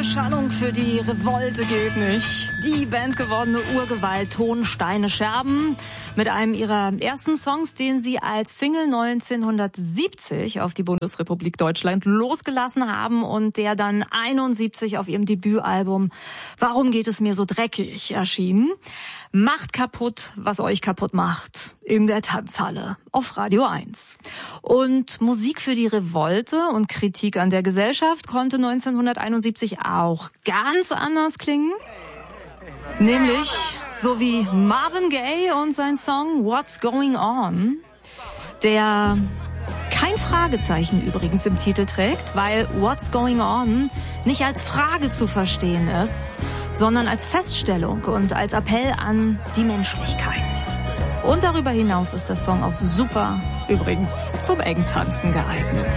Beschallung für die Revolte gilt nicht. Die bandgewordene Urgewalt Ton, Steine, Scherben mit einem ihrer ersten Songs, den sie als Single 1970 auf die Bundesrepublik Deutschland losgelassen haben und der dann 71 auf ihrem Debütalbum Warum geht es mir so dreckig erschien. Macht kaputt, was euch kaputt macht. In der Tanzhalle auf Radio 1. Und Musik für die Revolte und Kritik an der Gesellschaft konnte 1971 auch ganz anders klingen. Nämlich so wie Marvin Gaye und sein Song What's Going On, der kein Fragezeichen übrigens im Titel trägt, weil What's Going On nicht als Frage zu verstehen ist, sondern als Feststellung und als Appell an die Menschlichkeit. Und darüber hinaus ist der Song auch super, übrigens, zum Engtanzen geeignet.